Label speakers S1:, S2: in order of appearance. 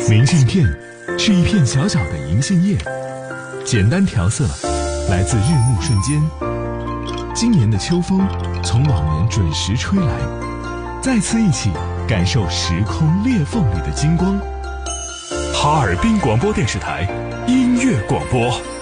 S1: 明信片是一片小小的银杏叶，简单调色，来自日暮瞬间。今年的秋风从往年准时吹来，再次一起感受时空裂缝里的金光。哈尔滨广播电视台音乐广播。